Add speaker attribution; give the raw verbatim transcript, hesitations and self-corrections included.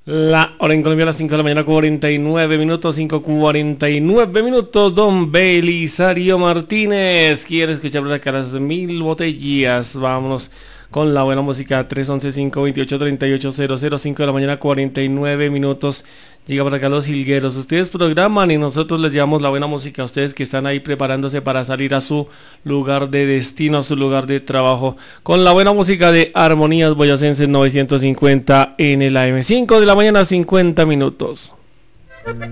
Speaker 1: La hora en Colombia a las cinco de la mañana, cuarenta y nueve minutos, cinco cuarenta y nueve minutos. Don Belisario Martínez quiere escuchar por acá las mil botellas. Vámonos con la buena música. Tres once, cinco veintiocho, treinta y ocho cero cero, cinco de la mañana, cuarenta y nueve minutos. Llega por acá los jilgueros. Ustedes programan y nosotros les llevamos la buena música a ustedes que están ahí preparándose para salir a su lugar de destino, a su lugar de trabajo, con la buena música de Armonías Boyacenses novecientos cincuenta en el A M. cinco de la mañana, cincuenta minutos.